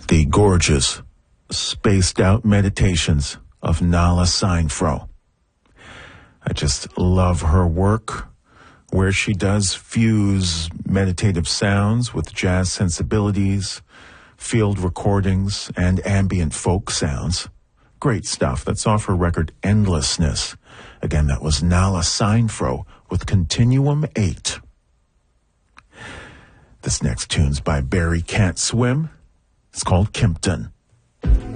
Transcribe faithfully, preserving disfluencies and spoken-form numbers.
the gorgeous, spaced-out meditations of Nala Seinfro. I just love her work, where she does fuse meditative sounds with jazz sensibilities, field recordings, and ambient folk sounds. Great stuff. That's off her record Endlessness. Again, that was Nala Seinfro with Continuum eight. This next tune's by Barry Can't Swim. It's called Kimpton.